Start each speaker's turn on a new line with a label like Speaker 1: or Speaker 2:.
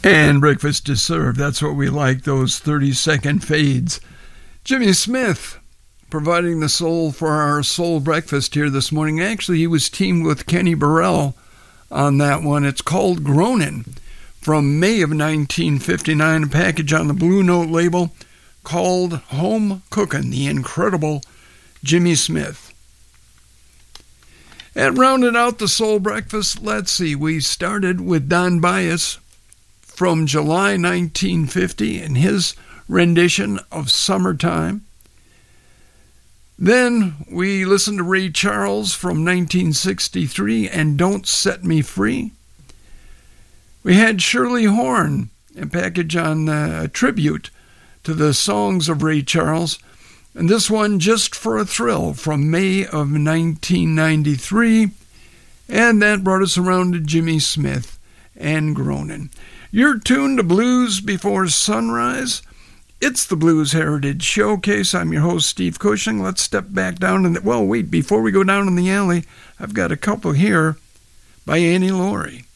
Speaker 1: And breakfast is served. That's what we like, those 30-second fades. Jimmy Smith providing the soul for our soul breakfast here this morning. Actually, he was teamed with Kenny Burrell on that one. It's called Groanin' from May of 1959, a package on the Blue Note label called Home Cookin', the incredible Jimmy Smith. And rounded out the soul breakfast, let's see, we started with Don Byas from July 1950 and his rendition of Summertime. Then we listened to Ray Charles from 1963 and Don't Set Me Free. We had Shirley Horn, a package on a tribute to the songs of Ray Charles, and this one, Just for a Thrill, from May of 1993, and that brought us around to Jimmy Smith and Groanin'. You're tuned to Blues Before Sunrise. It's the Blues Heritage Showcase. I'm your host, Steve Cushing. Let's step back down before we go down in the alley, I've got a couple here by Annie Laurie.